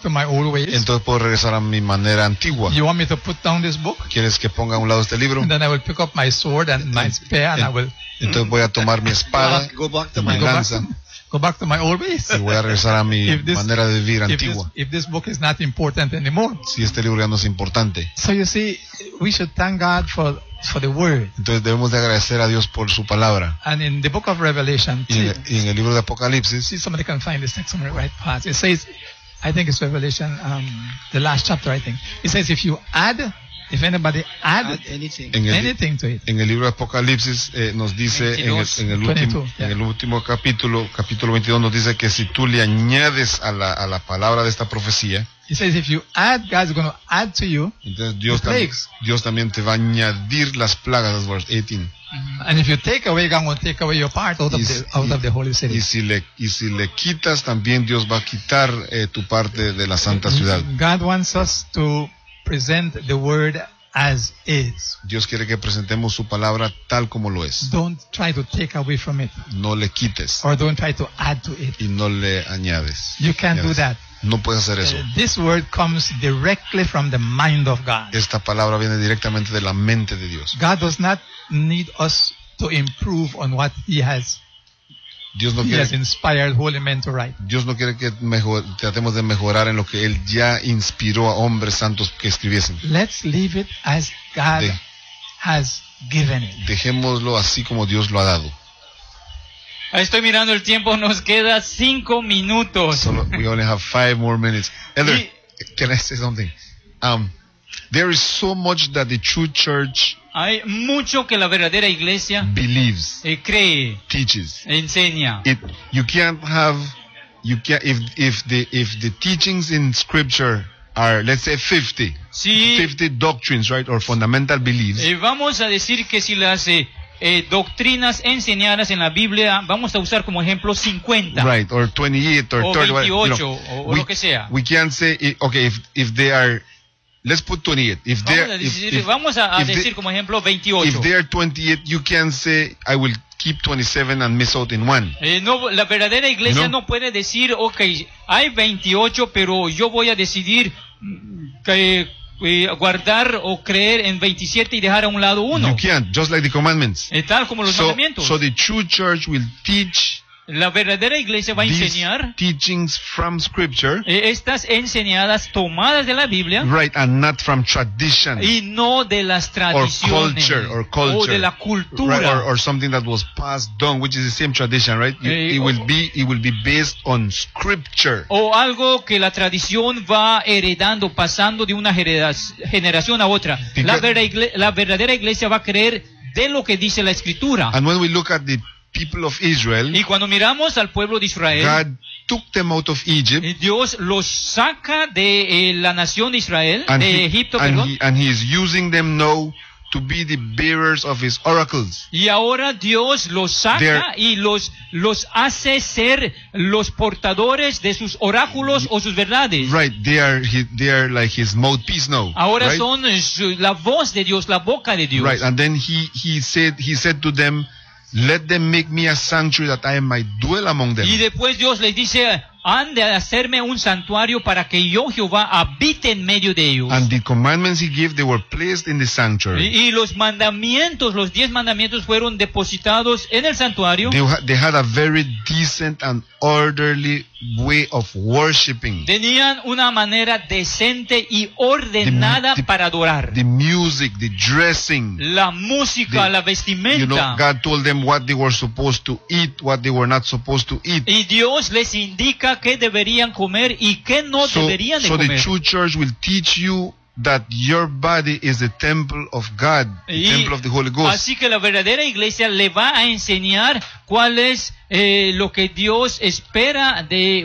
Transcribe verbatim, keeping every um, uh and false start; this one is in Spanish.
to my old ways? entonces puedo regresar a mi manera antigua. You want me to put down this book? ¿Quieres que ponga a un lado este libro? And then I will pick up my sword and my spear and I will Entonces voy a tomar mi espada Go back to y my mi go back, lanza go back to my old ways. y voy a regresar a mi If this- manera de vivir If this, antigua. if this book is not important anymore. Si este libro ya no es importante. So you see, we should thank God for, for the word. Entonces debemos de agradecer a Dios por su palabra. And in the book of Revelation, Y en, y en el libro de Apocalipsis, see, somebody can find this text somewhere right past. It says, I think it's Revelation, um, the last chapter, I think. It says, if you add, if anybody add, Add anything. en el, anything to it, en el libro de Apocalipsis eh, nos dice en el, veintidós, en, el último, veintidós, en el último capítulo, capítulo veintidós, nos dice que si tú le añades a la, a la palabra de esta profecía, it says, if you add, God's going to add to you. entonces Dios The también, plagues. Dios también te va a añadir las plagas, that's verse eighteen. And if you take away, God will take away your part out of Y, the, out of the holy city. y si le y si le quitas, también Dios va a quitar eh, tu parte de la santa ciudad. God wants us to present the word as is. Dios quiere que presentemos su palabra tal como lo es. Don't try to take away from it, No le quites or don't try to add to it. y no le añades. You can't do Añades. that. No puedes hacer eso. Uh, this word comes directly from the mind of God. Esta palabra viene directamente de la mente de Dios. God does not need us to improve on what He has, Dios no he has quiere, inspired holy men to write. Dios no quiere que mejor, tratemos de mejorar en lo que Él ya inspiró a hombres santos que escribiesen. Let's leave it as God De- has given it. Dejémoslo así como Dios lo ha dado. Estoy mirando el tiempo, nos queda cinco minutos. Solo, we only have five more minutes. Elder, Y- can I say something? Um, there is so much that the true church Hay mucho que la verdadera iglesia believes, eh, cree, teaches. enseña. It you can't have you can if if the if the teachings in Scripture are, let's say, fifty, Sí, fifty doctrines, right, or fundamental beliefs. eh, vamos a decir que si las eh, eh, doctrinas enseñadas en la Biblia, vamos a usar como ejemplo cincuenta. Right, or twenty-eight, or O thirty, whatever, you veintiocho, know, o- o we, lo que sea. we can't say, i- okay, if if they are, let's put twenty-eight. If they Vamos a are, if, decir, if, vamos a, a if they- decir como ejemplo if veintiocho. they are twenty-eight, you can't say, I will keep twenty-seven and miss out in one. Eh, no, la verdadera iglesia No. no puede decir, ok, hay veintiocho, pero yo voy a decidir mm, que, eh, guardar o creer en veintisiete y dejar a un lado uno. You can't, just like the commandments. Eh, tal como los So, mandamientos. so the true church will teach La verdadera iglesia va a these enseñar teachings from Scripture, eh, estas enseñadas tomadas de la Biblia right, and not from tradition. y no de las Or tradiciones culture, or culture, o de la right, cultura. or, or something that was passed down, which is the same tradition, right? You- Eh, it o- will be, it will be based on Scripture. O algo que la tradición va heredando, pasando de una genera- generación a otra. La, Because- vera- igle- la verdadera iglesia va a creer de lo que dice la Escritura. And when we look at the people of Israel, Y cuando miramos al pueblo de Israel, God took them out of Egypt, eh, Dios los saca de eh, la nación de Israel, and de he, Egipto, and, perdón. he, and he is using them now to be the bearers of his oracles. Y ahora Dios los saca They're- y los, los hace ser los portadores de sus oráculos o sus verdades. Right, they are he, they are like his mouthpiece now. Ahora right? son eh, su- la voz de Dios, la boca de Dios. Right, and then he he said he said to them, "Let them make me a sanctuary that I might dwell among them." Y después Dios les dice, han de hacerme un santuario para que yo, Jehová, habite en medio de ellos. And the commandments he gave, they were placed in the sanctuary. Y, y los mandamientos, los diez mandamientos fueron depositados en el santuario. They, ha- they had a very decent and orderly way of worshiping. Tenían una manera decente y ordenada The- the- para adorar. The music, the dressing. La música, the- la You know, vestimenta. God told them what they were supposed to eat, what they were not supposed to eat. Y Dios les indica qué deberían comer y qué no So, deberían de so the comer. true church will teach you that your body is the temple of God, the Y temple of the Holy Ghost. así que la verdadera iglesia le va a enseñar cuál es eh, lo que Dios espera de